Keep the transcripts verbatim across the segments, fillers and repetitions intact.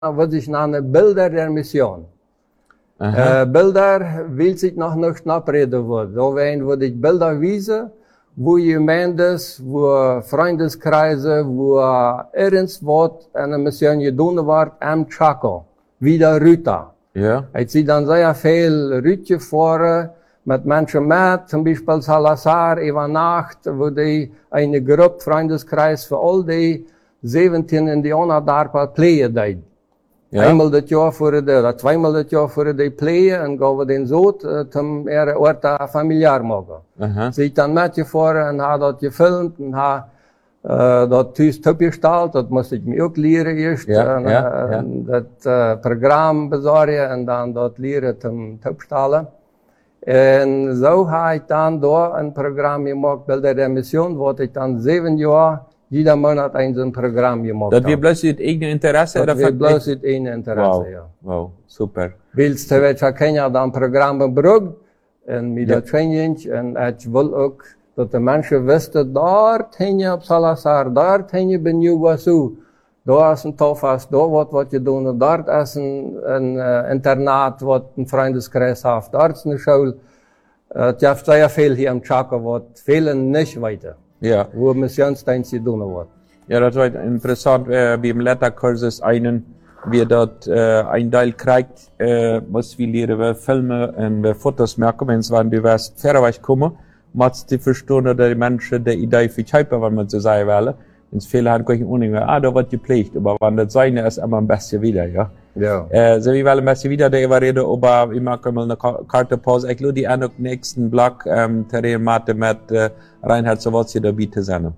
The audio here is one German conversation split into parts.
was ich nenne Bilder der Mission. Äh, Bilder will sich noch nicht abreden worden. Da werden würde ich Bilder wiesen, wo Gemeindes, wo Freundeskreise, wo irgendwas eine Mission getan wird am Chaco, wie der Rüta. Ja. Ich sehe dann sehr viel Rütje fahren, mit Menschen mit, zum Beispiel Salazar, über Nacht, wo die eine Gruppe, Freundeskreis für all die siebzehn Indianer da pflegen deed. Ja. Einmal das Jahr vor de, oder zweimal das Jahr vor de pflegen, und gaven den Sohn, uh, zum ihre Orte familiar machen. Uh-huh. Sie dann mitgefahren und hat das gefilmt und hat uh, das thuis opgesteld, das musste ich mir auch leren erst, ja, und, ja, uh, ja. das uh, Programm besorgen und dann das leren zum opstellen. Und so habe ich dann da ein Programm gemacht, Bilder der Mission, wo ich dann sieben Jahre jeder Monat ein so ein Programm gemacht habe. Das wir bloß mit eigenem Interesse? Das wir bloß mit eigenem Interesse, wow. ja. Wow, super. Willst du, welcher Kenia dann Programme gebracht, und mit der Training, und ich will auch, dass die Menschen wissen, dort hinten auf Salazar, dort hinten bin ich was so. Da ist ein Tofas, da wird was getan, dort ist ein, ein uh, Internat, was ein Freundeskreis hat, dort ist eine Schule. Es uh, gibt sehr viel hier im Chaco, was vielen nicht weiter. Ja. Wo Missionsdienst getan wird. Ja, das war interessant, äh, beim Letterkurs ist einen, wie dort, äh, ein Teil kriegt, äh, was wir lernen, wir Filme und wir Fotos merken, wenn es waren, die was fairerweise kommen, muss die verstehen, dass die Menschen die Idee für Scheibe, wenn man so sagen will. Ins Fehler hat keine Ahnung mehr, ah, da wird gepflegt, aber wenn das seine ist, immer ein bisschen wieder, ja. Ja. Äh, so wie wir ein bisschen wieder darüber reden, aber ich mag mal eine Karte Pause, ich lade die an auf den nächsten Block, ähm, Terrain Mate mit, äh, Reinhard Sawatzi dabei zu sein.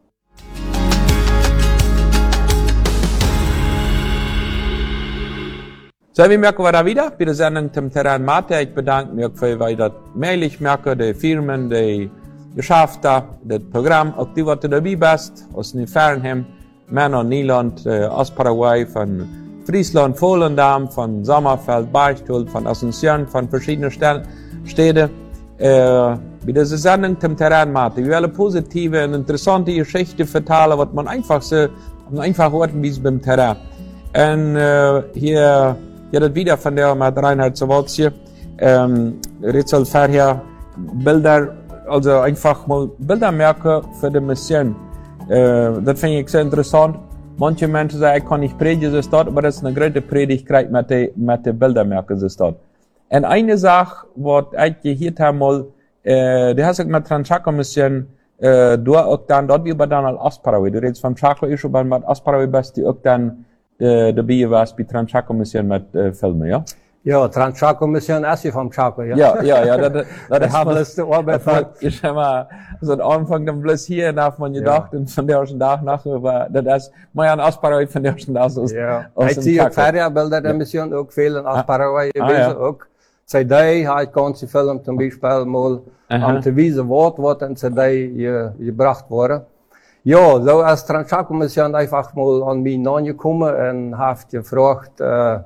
So, wir merken wir da wieder, bei der Sendung zum Terrain Mate. Ich bedanke mich für, weil das mehrlich merke, die Firmen, die Geschäfte, das Programm, auch die, was du dabei bist, aus Fernheim, Männer, Nieland, äh, aus Paraguay, von Friesland, Volendam, von Sommerfeld, Beichtol, von Asunción, von verschiedenen Städten. Äh, bei dieser Sendung zum Terrain Mate. Wir wollen positive und interessante Geschichten vertellen, was man einfach so, einfach hört, wie es beim Terrain. Und, äh, hier, hier das wieder von der mit Reinhard Sawatzi, ähm, Rätsel vorher, Bilder, also einfach mal Bilder merken für die Mission. Äh, das finde ich sehr interessant. Manche Menschen sagen, ich kann nicht predigen, so ist das, aber das ist eine große Predigkeit mit den, mit den Bildern merken, so ist das. Und eine Sache, was ich hier einmal, äh, die hast du mit der Chaco-Mission, äh, du auch dann, dort wie bei dann als Asparawi. Du redest vom Chaco, ich schon mit Asparawi bist, die auch dann, äh, dabei warst, bei der Chaco-Mission mit, äh, Filmen, ja? Ja, Transchaco-Mission ist ja vom Chaco, ja. Ja, ja, ja, das, das, das haben das die Arbeit von. Ich habe mal, so am Anfang dann bloß hier, da hat man gedacht, ja. Und von der ersten Tag nach, aber das ist, mal ein Asparawi von der ersten Tag aus. Ja. Ich sehe auch Ferien-Bilder der Mission, auch viel in Asparawi gewesen, ah, ja. Auch. C D habe ich ganze Film zum Beispiel mal, am zu wiesen Wort, was in C D ge, gebracht wurde. Ja, so als Transchaco-Mission einfach mal an mich angekommen und hat gefragt, äh,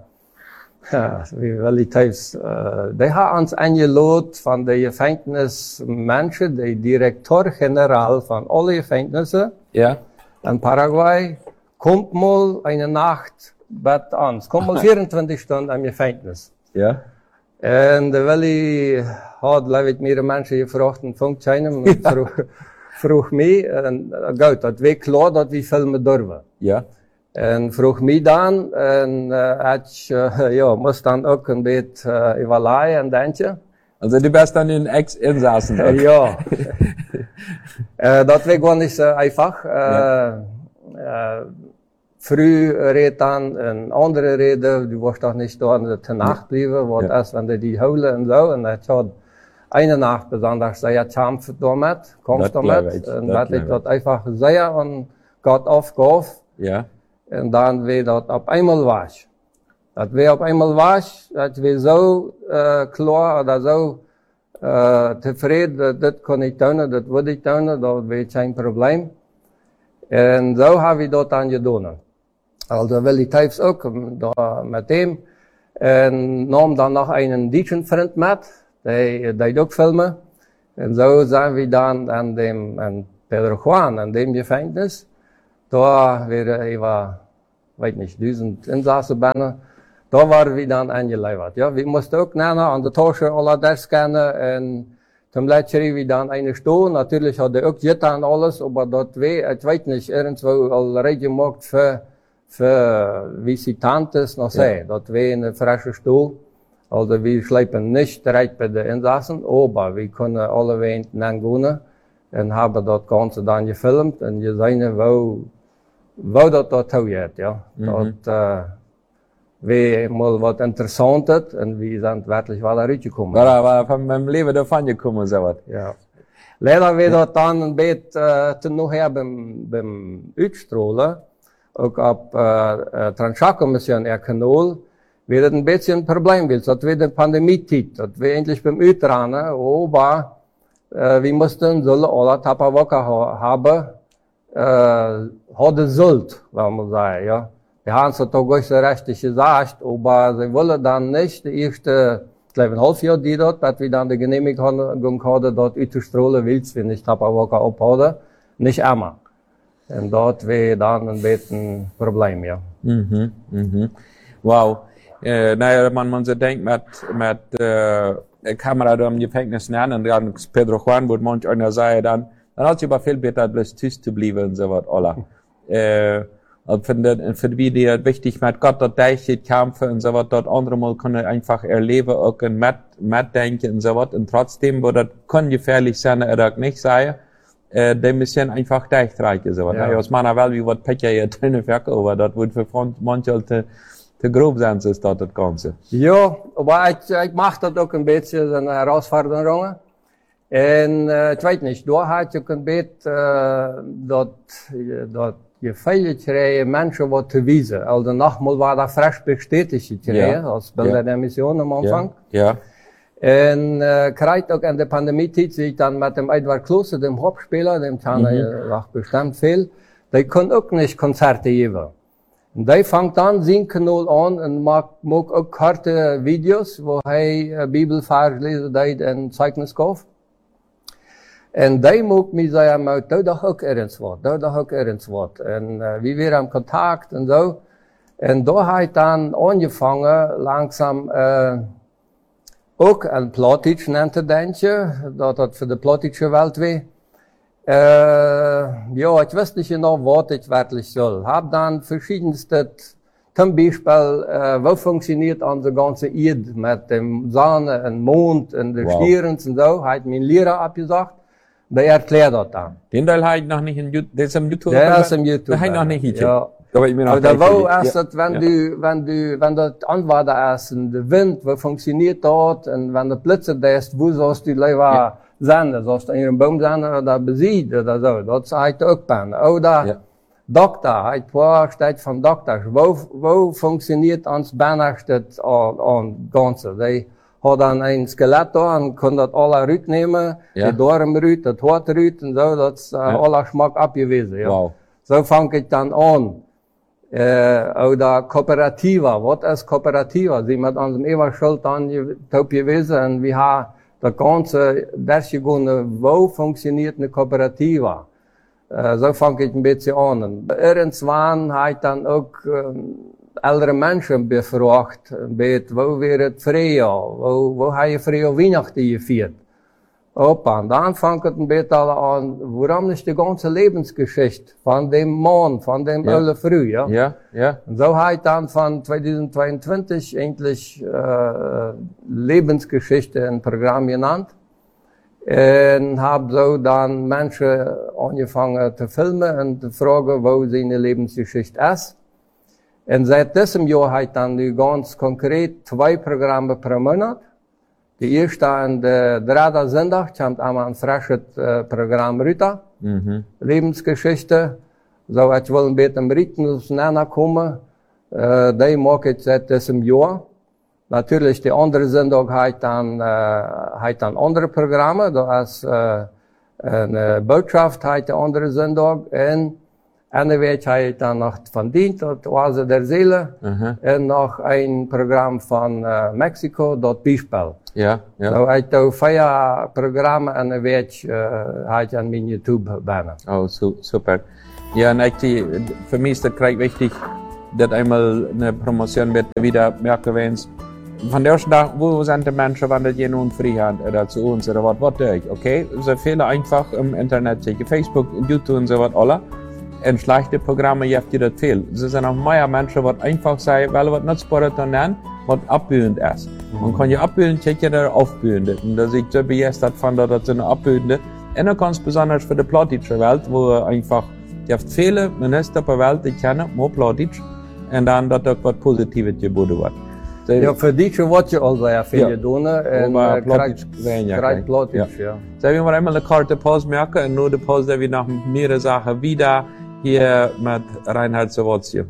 ja, wie will ich das, äh, die haben uns eingeladen von der Gefängnismenschen, der Direktor General von allen Gefängnissen, ja, in Paraguay, kommt mal eine Nacht bei uns, kommt mal vierundzwanzig Stunden am Gefängnis. Ja. Und weil ich, hat, leid mir Menschen gefragt, und fängt keinem, und ja. Vroeg, vroeg mich, und gut, das war klar, dass wir filmen dürfen. Ja. En vroeg mij dan, en uh, ik uh, ja, moest dan ook een beetje uh, evalueren en denken. Also du bist dann in Ex-Insassen. Uh, ja. uh, dat was gewoon niet zo einfach. Uh, ja. uh, früh reed dan een andere reden, du warst doch nicht da in der Nacht blijven, wat ja. Ist, wenn die die holen en zo. En dat had eine Nacht besonders sehr kämpft damit, kommst damit. En dat ik dat einfach sehr und Gott aufgaf. Ja. Und dann wie das auf einmal war. Das wie auf einmal war, das wie so äh, klar oder so äh, zufrieden, das kann ich tun, das würde ich tun, das wäre kein Problem. Und so habe ich das dann getan. Also will ich teils auch da mit dem und nahm dann noch einen deutschen Freund mit, der, der auch filmen. Und so sind wir dann an dem, an Pedro Juan, an dem Gefängnis. Da wäre über weet nicht, duizend Insassen binnen. Da waren we dan eingeleverd. Ja, we moesten ook nennen aan de Tasche alle das scannen en zum letzten we dan eine Stuhl. Natürlich hat er auch Gitter und alles, aber dort we, ich weiß nicht, irgendwo al reingemacht für, für Visitantes noch sei. Ja. Dort we eine frische Stuhl. Also wir schleipen nicht direkt bei den Insassen, aber wir können alle Wegen angehen und haben das Ganze dann gefilmt und gesehen, wo, wo das dort geht, ja. Mhm. Dat, uh, we mal wat interessant ist und wir sind wirklich wel uitgekommen. Ja, war von meinem Leben davon gekommen, so was. Ja. Leider wir dort dann ein bisschen uh, zu nachher beim, beim Uitstrahlen, auch ab uh, Transchaco-Mission der Kanal, wird ein bisschen ein Problem, weil das wird eine Pandemie-Zeit, das wir endlich beim Uitrennen, aber äh, wir mussten sollen alle Tapawaka ha haben, äh, hatte Schuld, wenn man sagen, ja. Wir haben es doch gar nicht so richtig gesagt, aber sie wollen dann nicht, die erste, ich glaube ein halbes Jahr die dort, dass wir dann die Genehmigung hatten, dort auszustrahlen, weil wir nicht Tapawaka abhaben, nicht immer. Und dort wäre dann ein bisschen ein Problem, ja. Mhm, mhm. Wow. Uh, naja, man, man so denkt mit, mit uh, Kamera da im Gefängnis lernen, und dann Pedro Juan, wo manch einer sei, dann, dann hat es aber viel besser, bloß tüß zu bleiben und so was, alle. uh, und für, für die, die wichtig mit Gott dort durchgeht, kämpfen und so was, dort andere mal können einfach erleben, auch ein mit, mitdenken und so was, und trotzdem, wo das kann gefährlich sein, oder nicht sein, uh, die müssen einfach durchreichen, so was. Ja. Naja, aus meiner Welt, wie was Pecher hier drinnen verkaufen, aber das wird für manche Leute te grob zijn ze, is dat het Ganze. Ja, aber ich, ich mache das auch ein bisschen eine Herausforderung. Und äh, ich weiß nicht, da hat ich ein bisschen äh, dort, dort gefällt kriegen, Menschen was zu wiesen. Also nochmal war da frisch bestätigt kriegen, ja. Als bei ja. der Mission am Anfang. Ja. ja. Und äh, kriegt auch in der Pandemie-Zeit sich dann mit dem Edward Klose, dem Hauptspieler, dem kann mhm. er auch bestimmt viel, der kann auch nicht Konzerte geben. Und der fängt dann sein Kanal an und macht, macht auch kurze Videos, wo er Bibelvers lesen und Zeugnis kauft. Und der macht mir sagen, da doch auch irgendwas, da doch auch irgendwas. Und äh, wir waren im Kontakt und so. Und da hat er dann angefangen, langsam, äh, auch ein Plattdeutsch nennt er denken, das hat für die plattdeutsche Welt weh. Äh, ja, ich weiß nicht genau, was ich wirklich soll. Hab dann verschiedenste, zum Beispiel, äh, wo funktioniert unsere ganze Erde mit dem Sonne und Mond und den wow. Stieren und so, hat mein Lehrer abgesagt. Der erklärt das dann. Den Teil hat noch nicht in YouTube, der ist im YouTube. Der ist im YouTube. Der hat noch nicht in YouTube. Ja. Aber ich mir noch da wo erst, ja. wenn ja. du, wenn du, wenn das Antworten ist, und der Wind, wo funktioniert das, und wenn der Blitze da ist, wo sollst du lieber ja. Senden, zoals in een boom zenden oder besiegt oder so, dat zei hij ook ben. Oder ja. Dokter, hij vorstellt van dokters, wo, wo funktioniert ons bijnacht het aan ganze. Die had dan een skelet daar en kon dat alle uitnemen, ja. de darm uit, het hart uit en zo, dat is uh, ja. alle smak afgewezen. Ja. Wow. Zo vang ik dan aan. Uh, oder Kooperativa, wat is Kooperativa? Sie met ons eeuwig schuld aan je top gewezen en we hebben das Ganze, das ist wo funktioniert eine Kooperativa? Äh, so fange ich ein bisschen an. Und irgendwann habe ich dann auch ähm, ältere Menschen befragt, wo wäre es Frühjahr? Wo, wo habe ich Frühjahr Weihnachten gefeiert? Opa, und dann fängt es ein bisschen an, warum ist die ganze Lebensgeschichte von dem Mann, von dem ja. Ölle früh, ja? Ja, ja. Und so habe ich dann von zweitausendzweiundzwanzig eigentlich äh, Lebensgeschichte ein Programm genannt. Und habe so dann Menschen angefangen zu filmen und zu fragen, wo seine Lebensgeschichte ist. Und seit diesem Jahr habe ich dann ganz konkret zwei Programme pro Monat. Die erste an der dritten Sonntag kommt einmal ein frisches äh, Programm runter. Mhm. Lebensgeschichte. So, ich will ein bisschen im Rhythmus näher kommen. Äh, die mache ich seit diesem Jahr. Natürlich, die andere Sonntag hat dann, äh, hat dann andere Programme. Da ist, äh, eine Botschaft hat der andere Sonntag. Und eine Woche habe ich dann noch von Dienst, das Oase der Seele. Mhm. Und noch ein Programm von äh, Mexiko, das Beispiel. Ja, ja. So, ich habe vier Programme en een week uh, ik aan mijn YouTube bijna. Oh, su super. Ja, en ik, voor mij is dat krijg wichtig, das einmal eine Promotion wird wieder merken, wenn es von der ersten Tag, wo sind die Menschen, wenn das nun Freiheit oder zu uns oder was, was durch, okay? So viele einfach im Internet, Facebook, YouTube und so was, alle. Und schlechte Programme, ihr habt dir das viel. Es sind auch mehr Menschen, die einfach sagen, weil was nutzbar ist, dann was abbildend ist. Man kann ja abbildend, checken, da aufbildend. Und da sehe ich so begeistert von, dass das so eine abbildende. Und dann ganz besonders für die plattdeutsche Welt, wo einfach, ihr habt viele Minister per Welt, die kennen, nur Plattdeutsch. Und dann, dass das was Positives geboten wird. So, ja, für dich wird ja also ja viel ja. tun. Und äh, Plattdeutsch ja, Plattdeutsch, ja. So, wir wollen einmal eine Karte Pause merken und nur die Pause, da wir nach mehrere Sachen wieder hier mit Reinhard Zawadzki.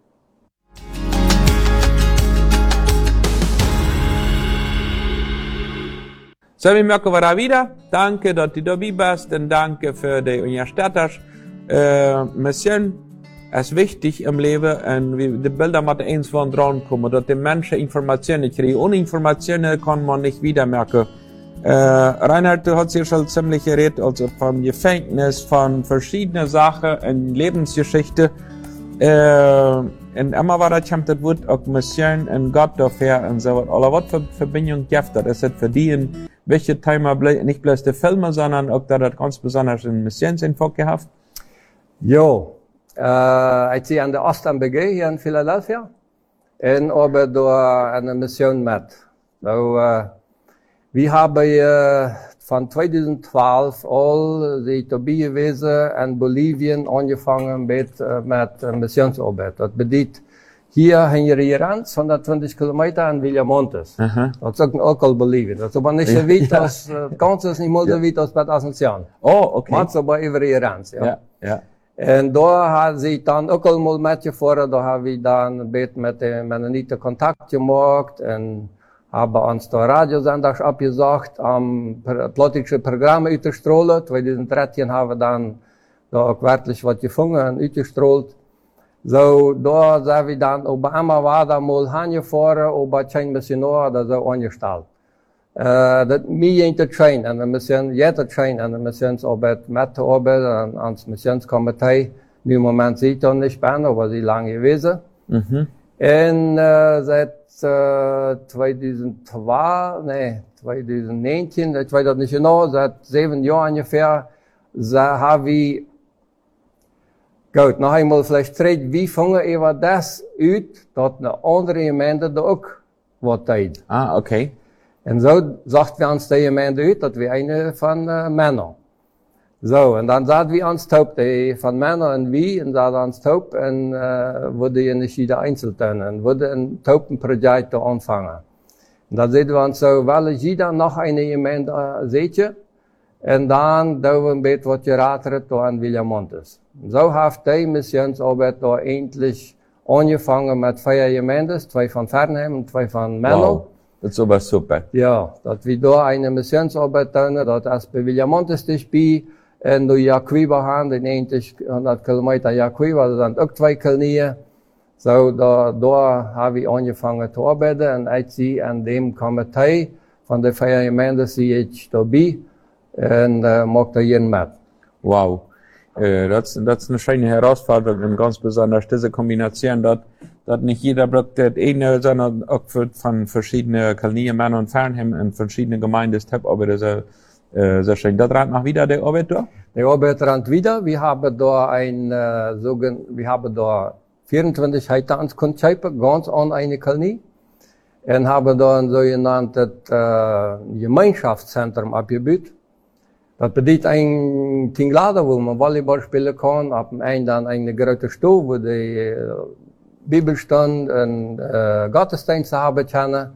So, wir merken wir da wieder. Danke, dass du dabei bist und danke für die Unterstützung. Äh, Mission ist wichtig im Leben und wie die Bilder mit eins von dran kommen, dass die Menschen Informationen kriegen. Ohne Informationen kann man nicht wieder merken. Äh, Reinhard, du hast hier schon ziemlich geredet, also von Gefängnis, von verschiedenen Sachen in Lebensgeschichte. Äh, und immer war das, kommt das Wort auch Mission und Gott dafür und so was. Aber was für Verbindung gibt das? Ist das für die, welche Thema nicht bloß die Filme, sondern auch da das ganz besonders in Missionsinfo gehabt? Jo, äh, ich sehe an der Ost-M B G hier in Philadelphia und habe da eine Mission mit. So, äh, wir haben äh, von zweitausendzwölf all die dabei gewesen in Bolivien angefangen mit, äh, mit äh, Missionsarbeit. Das bedeutet hier in Grenz, hundertzwanzig Kilometer in Villamontes. Uh-huh. Das ist auch in Bolivien. Das ist aber nicht so weit, das äh, Ganze ist nicht mal so weit als Bad Asunción. Oh, okay. Man ist aber über die Grenz, ja. Ja, ja. Und da hat sie dann auch mal mitgefahren, da haben wir dann ein bisschen mit den Mennoniten Kontakt gemacht und haben uns da Radiosender abgesagt, am plattdeutsche Programme ausgestrahlt. zweitausenddreizehn haben wir dann da auch wirklich was gefunden und ausgestrahlt. So, da sind wir dann, Obama war da mal hingefahren, aber kein Missionar da so angestellt. Äh, das mir geht das schön, an der Mission, jeder schön an der Missionsarbeit mitzuarbeiten, an das Missionskomitee. Im Moment sieht er nicht mehr, aber sie lange gewesen. Mhm. Und, äh, seit, äh, zweitausendzwei, nee, zweitausendneunzehn, ich weiß das nicht genau, seit sieben Jahren ungefähr, so haben wir, gut, noch einmal vielleicht zurück, wie fangen wir das aus, dass eine andere Gemeinde da auch was tut. Ah, okay. Und so sagt wir uns die Gemeinde aus, dass wir eine von äh, Männern. So, und dann sagt wir uns taub, die von Männern und wir, und sagt uns taub, und äh, würde ja nicht jeder einzeln und würde ein Taubenprojekt anfangen. Und dann sehen wir uns so, weil jeder noch eine Gemeinde äh, seht, und dann da wir ein bisschen was geraten da in Villamontes. Und so hat die Missionsarbeit da endlich angefangen mit vier Gemeinden, zwei von Fernheim und zwei von Männern. Wow. Das ist aber super. Ja, dass wir da eine Missionsarbeit tun, das ist bei Villamontes dabei, und du Jacuiba haben, den endlich hundert Kilometer Jacuiba, das sind auch zwei Kolonien. So, da, da haben wir angefangen zu arbeiten, und ich sie an dem Komitee von der vier Gemeinden sie jetzt dabei, und äh, macht da jeden mit. Wow. Äh, das, das ist eine schöne Herausforderung, und ganz besonders diese Kombination, dass, dass nicht jeder braucht das eine, sondern auch von verschiedenen Kolonien, Männer und Fernheim und verschiedene Gemeinden, aber das ist äh, sehr schön. Da dran noch wieder der Arbeit da? Der Arbeit dran wieder. Wir haben da ein, äh, sogen, wir haben da vierundzwanzig Heitanskundschaper, ganz an eine Kolonie. Und haben da ein sogenanntes äh, Gemeinschaftszentrum abgebaut. Das bedeutet ein Tingladen, wo man Volleyball spielen kann, ab dem einen dann eine große Stube, wo die äh, Bibelstand und äh, Gottesdienste haben können.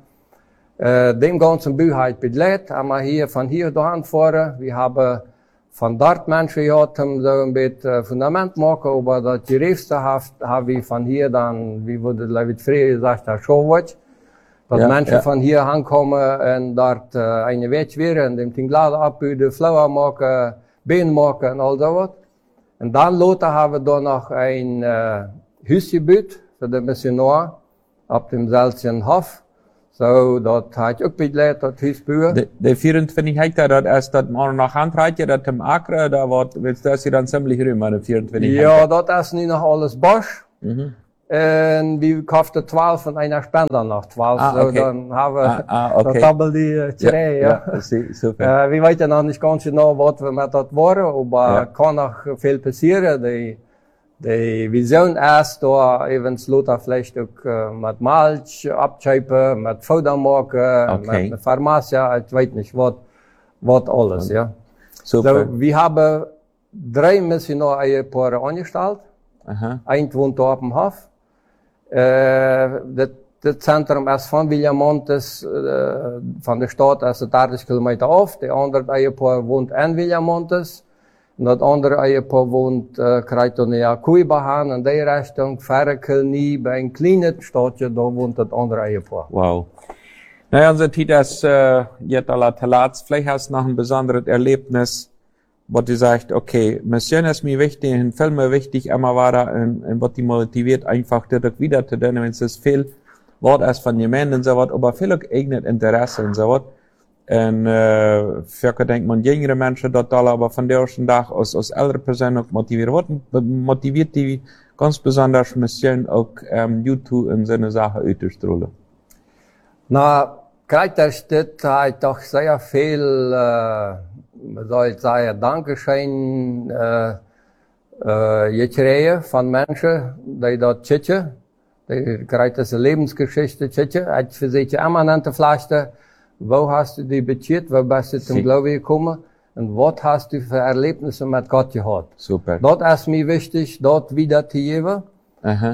Äh, dem ganzen Bau hat begleitet, haben wir hier von hier dahin fahren. Wir haben von dort Menschen gehabt, um so ein bisschen Fundament machen, aber das Geräfste haben wir von hier dann, wie wurde David früher gesagt, das Showwatch. Dass ja, Menschen ja. von hier ankommen und dort äh, eine Weg wären, dem Tingladen abbauen, Flower machen, Bein machen und all sowas. Und dann later haben wir da noch ein äh, Haus gebaut für die Missionar ab dem Selzchen Hof. So, dort hat ich auch begleitet, das Haus bauen. Die, die vierundzwanzig Hektar, das ist das mal nach Hand reicht, das im Acker, da wird, willst du das hier dann ziemlich rüber, die vierundzwanzig Hektar? Ja, das ist nicht noch alles Bosch. Mhm. Und wir kauften zwölf und einer Spender noch zwölf. Ah, okay. So, dann haben wir Ah, ah, okay. dann haben die drei, ja. ja. ja super. Äh, wir weten noch nicht ganz genau, was wir mit das waren, aber Ja. kann noch viel passieren. Die, die Vision ist, da eben Lothar vielleicht auch äh, mit Mulch abschöpfen, mit Futter machen, Okay. mit einer Pharmazie, ich weiß nicht, was, was alles, ja. Super. So, wir haben drei Missionar-Ehepaare angestellt. Aha. Eén woont op dem Hof. Uh, dit, dit centrum is van Villamontes, uh, van de stad is het dertig kilometer af. De andere ehepaar woont in Villamontes. En dat andere ehepaar woont, uh, krijgt dan ja Kuibahan in die richting, Verrekelnie, bij een kleine stadje, daar woont het andere ehepaar. Wow. Naja, unser Titas, äh, jetzt aller Talats, vielleicht hast du noch ein besonderes Erlebnis, wo du sagst, okay, Mission ist mir wichtig, ein Film mir wichtig, immer war da, und, und was die motiviert, einfach das wieder zu tun, wenn es viel Wort ist von Gemeinden und so was, aber viel auch eigenes Interesse und so was. Und, äh, für denkt man, jüngere Menschen dort alle, aber von der ersten Tag aus, aus ältere Personen auch motiviert, was motiviert die ganz besonders Mission auch, ähm, YouTube in so eine Sache auszustrahlen? Na, Krijterstedt hat doch sehr viel, äh, man soll sagen, Dankeschön, äh, äh, gekregen von Menschen, die dort zitten. Die krijgt eine Lebensgeschichte zitten. Hat für sich immer nannte Flasche, wo hast du die beziert, wo bist du zum Glauben gekommen und was hast du für Erlebnisse mit Gott gehabt. Super. Dort ist mir wichtig, dort wieder zu geben. Aha.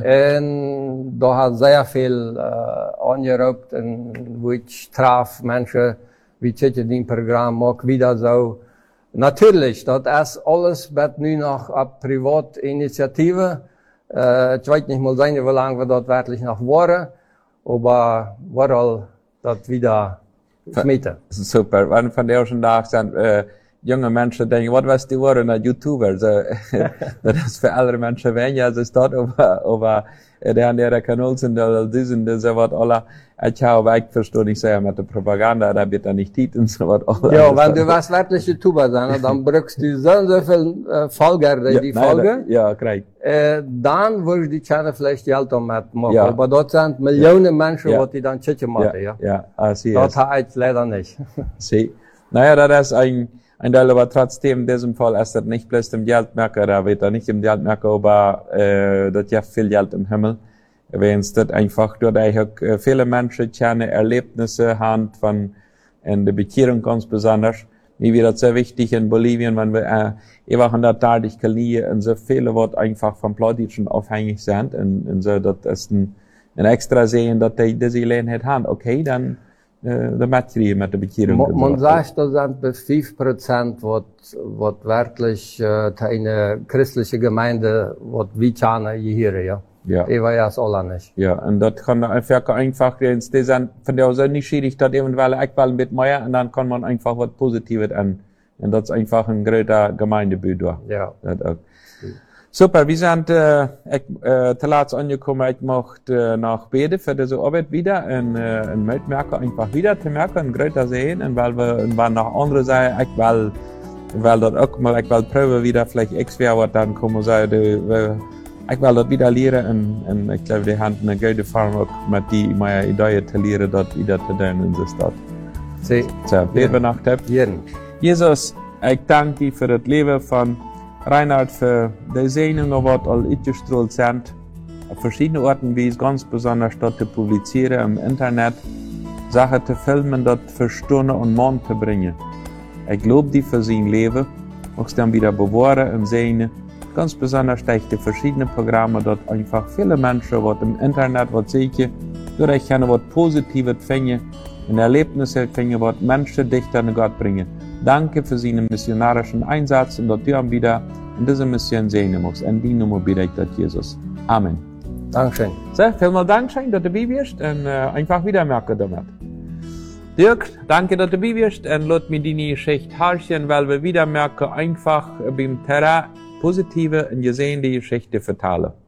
En daar had zeer veel uh, aangeroept en wo ich traf Menschen, wie zitten die Programm ook wieder so. Natürlich, dat is alles wat nu nog op privat initiatieven. Uh, ich weiß nicht mal sein, wie lange wir dort wirklich noch waren, aber war all dat wieder smitten. Super. Wann von der ersten Tag sind äh, junge Menschen denken, was weißt du, worden als YouTuber? So, das ist für andere Menschen weniger, als es dort, aber, aber der an der Kanal sind, oder die sind, so was alle, ich habe ich verstehe nicht sehr mit der Propaganda, da wird er nicht tit und so was alle. Ja, wenn du was wirklich YouTuber sein, dann brauchst du so und so viel äh, Folger, die, ja, die nein, folgen. Da, ja, korrekt. Äh, dann würdest du die Channel vielleicht Geld damit machen. Ja. Aber dort sind Millionen ja. Menschen, ja. die dann Chicken machen, ja. Ja, ja, sie das habe ich leider nicht. Sie. Naja, das ist ein, ein Teil, aber trotzdem, in diesem Fall ist das nicht bloß im Geldmerker, da wird er nicht im Geldmerker, aber, äh, das ja viel Geld im Himmel. Wenn es das einfach, dort auch viele Menschen keine Erlebnisse haben von, in der Bekehrung ganz besonders. Mir wird das sehr wichtig in Bolivien, wenn wir, äh, über hundert Tage Kalie und so viele, was einfach vom Plattdeutschen abhängig sind, und, und so, das ist ein, ein extra sehen, dass die diese Gelegenheit haben. Okay, dann, äh, der Matri mit der Bekehrung. Man, man sagt, da sind bis fünf Prozent, was, was wirklich, äh, eine christliche Gemeinde, was wie Chana hier, ja. Ja. Ich weiß alle nicht. Ja, und das kann einfach, einfach, die sind von der Seite nicht schwierig, dass eventuell auch mit mehr, und dann kann man einfach was Positives an. Und das ist einfach ein großer Gemeindebild. Ja. Super, wir sind, äh, ich, äh, Talats angekommen, ich möchte, äh, nach Bede für diese Arbeit wieder, und, äh, und Mitmerker einfach wieder zu merken, ein großer sehen, und weil wir, und weil nach andere Seite, ich will, weil das auch mal, ich will proben wieder, vielleicht extra, was dann kommen, sagen, wir, ich will das wieder lernen, und, und ich glaube, die haben eine gute Form auch mit die, meine Idee zu lernen, das wieder zu tun in der Stadt. Sie. So, beten nach dem. Jesus, ich danke dir für das Leben von Reinhard, für die Segnungen, die all eingestrahlt sind, auf verschiedenen Orten, wie es ganz besonders dort zu publizieren, im Internet, Sachen zu filmen, dort für Stunden und Monate zu bringen. Ich lobe dir für sein Leben, auch dann wieder bewahren und segnen. Ganz besonders durch die verschiedenen Programme, dort einfach viele Menschen, die im Internet was sehen, durch ich kann was Positives finden, und Erlebnisse finden, was Menschen dichter an Gott bringen. Danke für seinen missionarischen Einsatz und dass du ihn wieder in dieser Mission sehen musst. In die Nummer bitte ich das, Jesus. Amen. Dankeschön. So, vielen Dank, dass du dabei bist und äh, einfach wieder merken damit. Dirk, danke, dass du dabei bist und lass mir deine Geschichte herrschen, weil wir wieder merken, einfach beim Terrain positive und gesehene Geschichte vertalen.